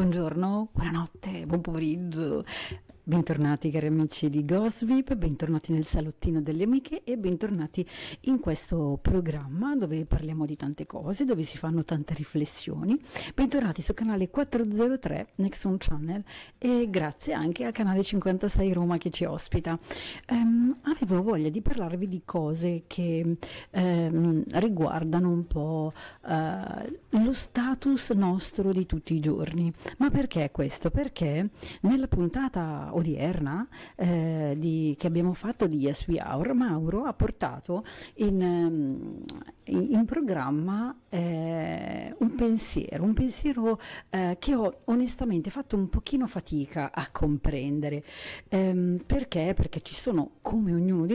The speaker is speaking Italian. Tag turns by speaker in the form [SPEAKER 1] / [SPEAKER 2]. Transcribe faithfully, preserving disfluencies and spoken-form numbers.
[SPEAKER 1] Buongiorno, buonanotte, buon pomeriggio. Bentornati cari amici di Gossip, bentornati nel salottino delle amiche e bentornati in questo programma dove parliamo di tante cose, dove si fanno tante riflessioni. Bentornati sul canale quattrocentotre Nexon Channel e grazie anche al canale cinquantasei Roma che ci ospita. Um, avevo voglia di parlarvi di cose che um, riguardano un po' uh, lo status nostro di tutti i giorni. Ma perché questo? Perché nella puntata odierna eh, di, che abbiamo fatto di Yes We Are, Mauro ha portato in, in, in programma eh, un pensiero, un pensiero eh, che ho onestamente fatto un pochino fatica a comprendere. Ehm, perché? Perché ci sono, come ognuno di